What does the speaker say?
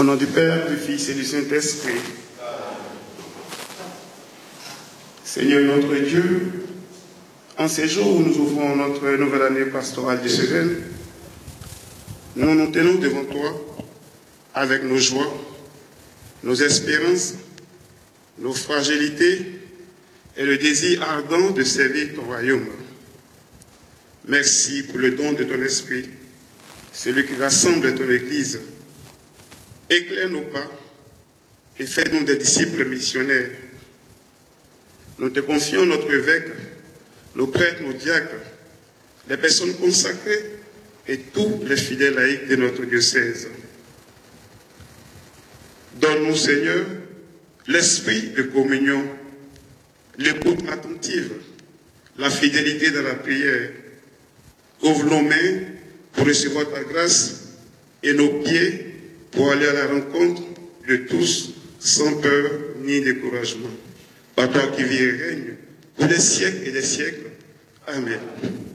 Au nom du Père, du Fils et du Saint-Esprit. Seigneur notre Dieu, en ces jours où nous ouvrons notre nouvelle année pastorale diocésaine, nous nous tenons devant toi avec nos joies, nos espérances, nos fragilités et le désir ardent de servir ton royaume. Merci pour le don de ton esprit, celui qui rassemble ton Église. Éclaire nos pas et fais-nous des disciples missionnaires. Nous te confions notre évêque, nos prêtres, nos diacres, les personnes consacrées et tous les fidèles laïcs de notre diocèse. Donne-nous, Seigneur, l'esprit de communion, l'écoute attentive, la fidélité dans la prière. Ouvre nos mains pour recevoir ta grâce et nos pieds pour aller à la rencontre de tous sans peur ni découragement. Par toi qui vis et règne pour des siècles et des siècles. Amen.